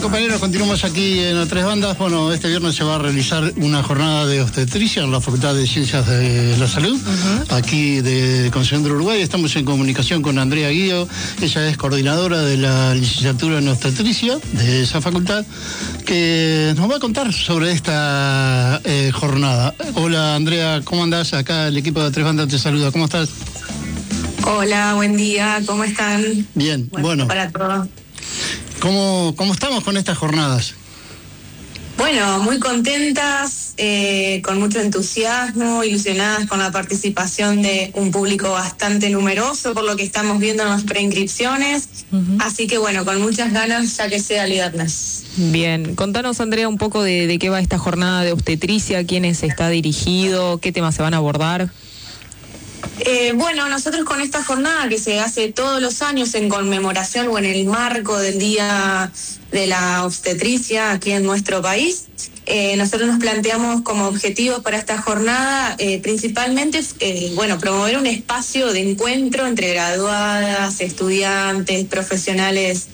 compañeros, continuamos aquí en las Tres Bandas. Bueno, este viernes se va a realizar una jornada de obstetricia en la Facultad de Ciencias de la Salud, aquí de Concepción del Uruguay. Estamos en comunicación con Andrea Guido, ella es coordinadora de la licenciatura en obstetricia de esa facultad, que nos va a contar sobre esta jornada. Hola Andrea, ¿cómo andás? Acá el equipo de Tres Bandas te saluda, ¿cómo estás? Hola, buen día, ¿cómo están? Bien, bueno. Para todos. ¿Cómo estamos con estas jornadas? Bueno, muy contentas, con mucho entusiasmo, ilusionadas con la participación de un público bastante numeroso, por lo que estamos viendo en las preinscripciones. Así que bueno, con muchas ganas ya que sea el viernes. Bien, contanos Andrea un poco de qué va esta jornada de obstetricia, quiénes está dirigido, qué temas se van a abordar. Bueno, nosotros con esta jornada que se hace todos los años en conmemoración o en el marco del Día de la Obstetricia aquí en nuestro país, nosotros nos planteamos como objetivos para esta jornada principalmente, promover un espacio de encuentro entre graduadas, estudiantes, profesionales,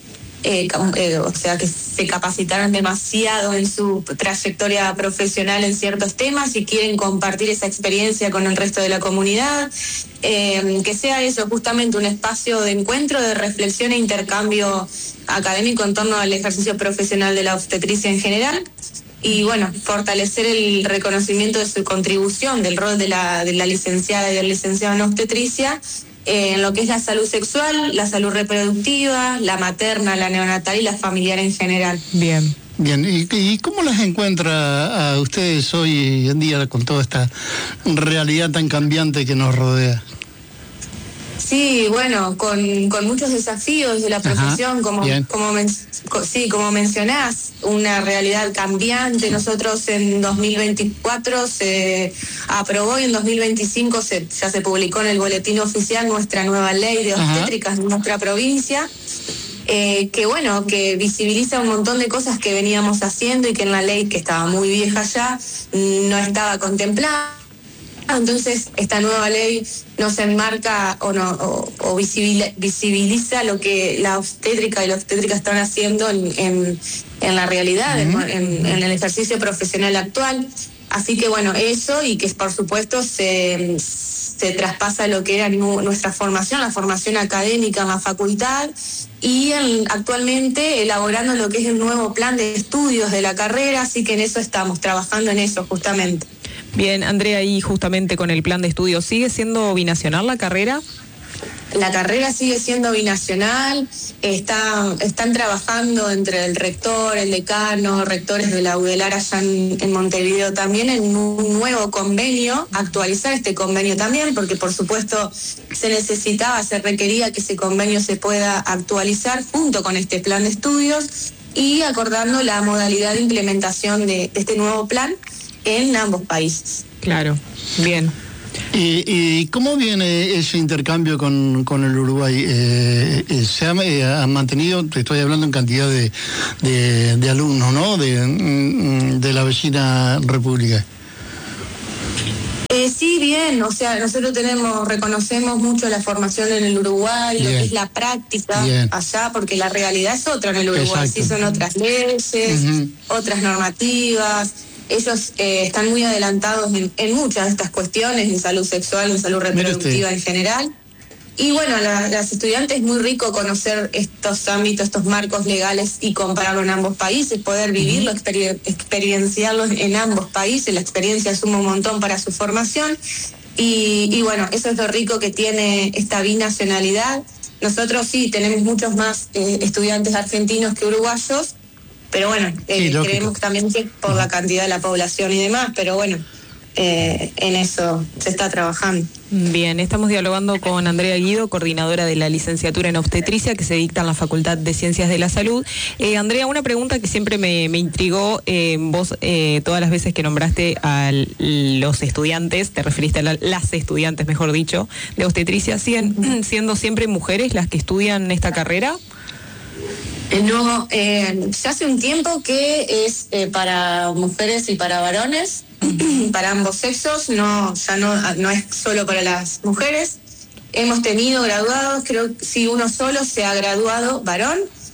o sea, que se capacitaron demasiado en su trayectoria profesional en ciertos temas y quieren compartir esa experiencia con el resto de la comunidad, que sea eso, justamente un espacio de encuentro, de reflexión e intercambio académico en torno al ejercicio profesional de la obstetricia en general. Y bueno, fortalecer el reconocimiento de su contribución, del rol de la licenciada y del licenciado en obstetricia, en lo que es la salud sexual, la salud reproductiva, la materna, la neonatal y la familiar en general. Bien. Bien, ¿y cómo las encuentra a ustedes hoy en día con toda esta realidad tan cambiante que nos rodea? Sí, bueno, con muchos desafíos de la profesión, como mencionás, una realidad cambiante. Nosotros en 2024 se aprobó y en 2025 ya se publicó en el boletín oficial nuestra nueva ley de obstétricas de nuestra provincia, que visibiliza un montón de cosas que veníamos haciendo y que en la ley, que estaba muy vieja ya, no estaba contemplada. Entonces, esta nueva ley nos enmarca o visibiliza lo que la obstétrica y la obstétrica están haciendo en la realidad, en el ejercicio profesional actual. Así que bueno, eso, y que por supuesto se traspasa lo que era nuestra formación, la formación académica en la facultad, y actualmente elaborando lo que es el nuevo plan de estudios de la carrera, así que en eso estamos, trabajando en eso justamente. Bien, Andrea, y justamente con el plan de estudio, ¿sigue siendo binacional la carrera? La carrera sigue siendo binacional, están trabajando entre el rector, el decano, rectores de la UDELAR allá en Montevideo también en un nuevo convenio, actualizar este convenio también, porque por supuesto se requería que ese convenio se pueda actualizar junto con este plan de estudios y acordando la modalidad de implementación de este nuevo plan en ambos países. Claro, bien. ¿Y cómo viene ese intercambio con el Uruguay? ¿Se ha mantenido, te estoy hablando en cantidad de alumnos, ¿no? De la vecina república? Sí, bien, o sea, nosotros reconocemos mucho la formación en el Uruguay, bien, lo que es la práctica allá, porque la realidad es otra en el Uruguay. Exacto. Sí, son otras leyes, otras normativas. Ellos están muy adelantados en muchas de estas cuestiones, en salud sexual, en salud reproductiva en general. Y bueno, las estudiantes es muy rico conocer estos ámbitos, estos marcos legales y compararlo en ambos países, poder vivirlo, experienciarlo en ambos países. La experiencia suma un montón para su formación. Y bueno, eso es lo rico que tiene esta binacionalidad. Nosotros sí tenemos muchos más estudiantes argentinos que uruguayos, pero bueno, creemos también que por la cantidad de la población y demás, pero bueno, en eso se está trabajando. Bien, estamos dialogando con Andrea Guido, coordinadora de la licenciatura en obstetricia que se dicta en la Facultad de Ciencias de la Salud. Andrea, una pregunta que siempre me intrigó, vos todas las veces que nombraste a los estudiantes, te referiste a las estudiantes, mejor dicho, de obstetricia, ¿siguen siendo siempre mujeres las que estudian esta carrera? No, ya hace un tiempo que es para mujeres y para varones, para ambos sexos, no es solo para las mujeres. Hemos tenido graduados, creo que sí, uno solo se ha graduado varón,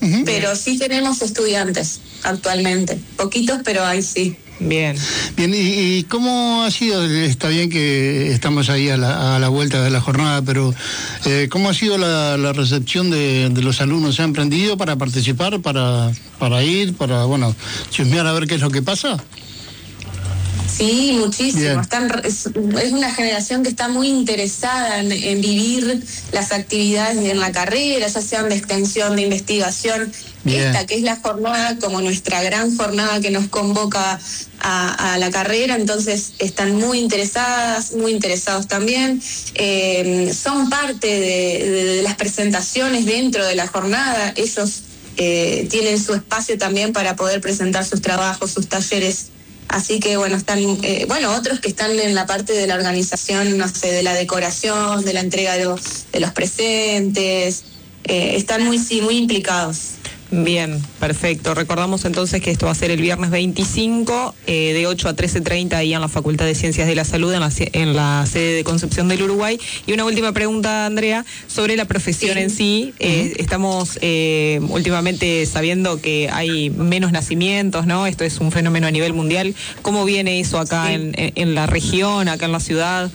pero sí tenemos estudiantes actualmente, poquitos, pero ahí sí. Bien. Bien, ¿y cómo ha sido? Está bien que estamos ahí a la vuelta de la jornada, pero ¿cómo ha sido la recepción de los alumnos? ¿Se han prendido para participar, para ir, para, bueno, chusmear a ver qué es lo que pasa? Sí, muchísimo. Es una generación que está muy interesada en vivir las actividades en la carrera, ya sean de extensión, de investigación. Bien. Esta que es la jornada, como nuestra gran jornada que nos convoca a la carrera, entonces están muy interesadas, muy interesados también. Son parte de las presentaciones dentro de la jornada. Ellos tienen su espacio también para poder presentar sus trabajos, sus talleres. Así que bueno, están otros que están en la parte de la organización, no sé, de la decoración, de la entrega de los presentes, están muy implicados. Bien, perfecto. Recordamos entonces que esto va a ser el viernes 25, de 8 a 13:30 ahí en la Facultad de Ciencias de la Salud, en la sede de Concepción del Uruguay. Y una última pregunta, Andrea, sobre la profesión en sí. Estamos últimamente sabiendo que hay menos nacimientos, ¿no? Esto es un fenómeno a nivel mundial. ¿Cómo viene eso acá en la región, acá en la ciudad?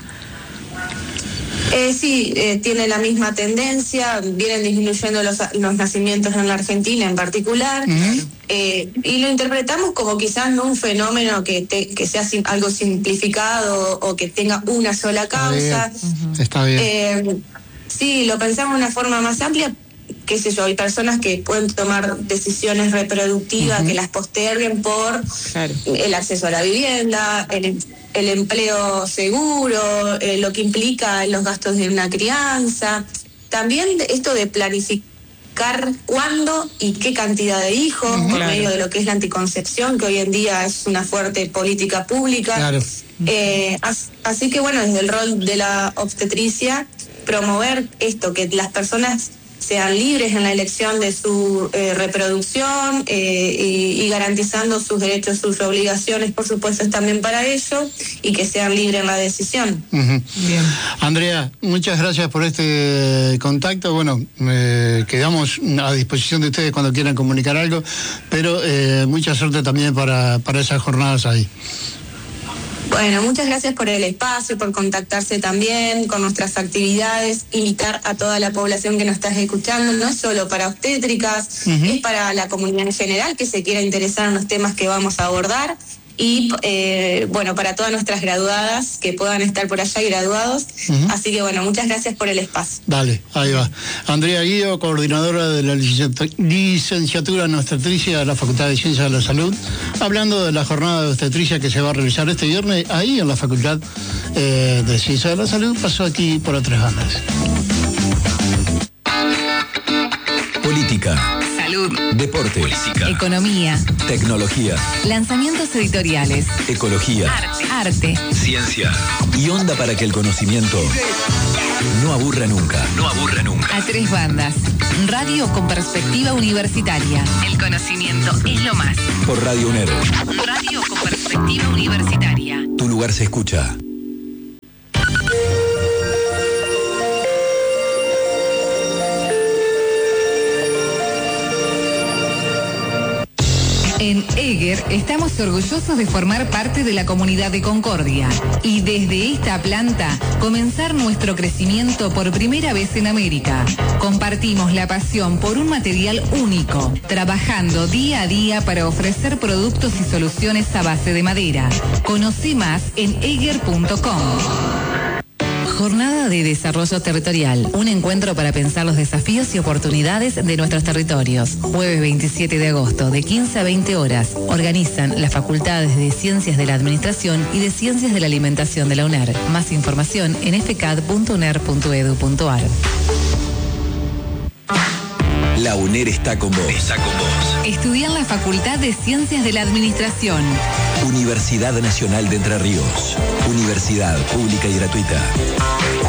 Tiene la misma tendencia, vienen disminuyendo los nacimientos en la Argentina en particular, y lo interpretamos como quizás no un fenómeno que sea algo simplificado o que tenga una sola causa. Está bien. Sí, lo pensamos de una forma más amplia. Qué sé yo, hay personas que pueden tomar decisiones reproductivas que las posterguen por el acceso a la vivienda, el empleo seguro, lo que implica los gastos de una crianza. También esto de planificar cuándo y qué cantidad de hijos, por medio de lo que es la anticoncepción, que hoy en día es una fuerte política pública. Claro. Así que bueno, desde el rol de la obstetricia, promover esto, que las personas sean libres en la elección de su reproducción y garantizando sus derechos, sus obligaciones, por supuesto, también para ello, y que sean libres en la decisión. Bien. Andrea, muchas gracias por este contacto. Bueno, quedamos a disposición de ustedes cuando quieran comunicar algo, pero mucha suerte también para esas jornadas ahí. Bueno, muchas gracias por el espacio, por contactarse también con nuestras actividades, invitar a toda la población que nos está escuchando, no es solo para obstétricas, es para la comunidad en general que se quiera interesar en los temas que vamos a abordar, y para todas nuestras graduadas que puedan estar por allá y graduados. Así que bueno, muchas gracias por el espacio. Dale, ahí va. Andrea Guido, coordinadora de la licenciatura en obstetricia de la Facultad de Ciencias de la Salud, hablando de la jornada de obstetricia que se va a realizar este viernes ahí en la Facultad de Ciencias de la Salud. Pasó aquí por otras bandas. Política. Salud. Deporte. Política. Economía. Tecnología. Lanzamientos editoriales. Ecología. Arte. Ciencia. Y onda para que el conocimiento no aburra nunca. No aburra nunca. A tres bandas. Radio con perspectiva universitaria. El conocimiento es lo más. Por Radio UNER. Radio con perspectiva universitaria. Tu lugar se escucha. En Eger estamos orgullosos de formar parte de la comunidad de Concordia y desde esta planta comenzar nuestro crecimiento por primera vez en América. Compartimos la pasión por un material único, trabajando día a día para ofrecer productos y soluciones a base de madera. Conoce más en eger.com. Jornada de Desarrollo Territorial, un encuentro para pensar los desafíos y oportunidades de nuestros territorios. Jueves 27 de agosto, de 15 a 20 horas. Organizan las Facultades de Ciencias de la Administración y de Ciencias de la Alimentación de la UNER. Más información en fcad.uner.edu.ar. La UNER está con vos. Está con vos. Estudia en la Facultad de Ciencias de la Administración. Universidad Nacional de Entre Ríos. Universidad pública y gratuita.